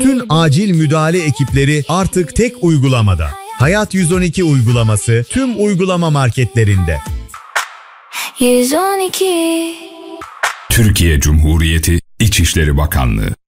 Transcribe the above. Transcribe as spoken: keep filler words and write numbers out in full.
Bütün acil müdahale ekipleri artık tek uygulamada. Hayat yüz on iki uygulaması tüm uygulama marketlerinde. yüz on iki Türkiye Cumhuriyeti İçişleri Bakanlığı